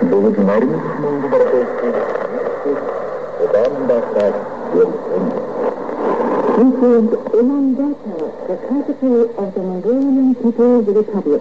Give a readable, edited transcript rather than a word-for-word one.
Originarum This is Ulan Data, the capital of the Mongolian People's Republic.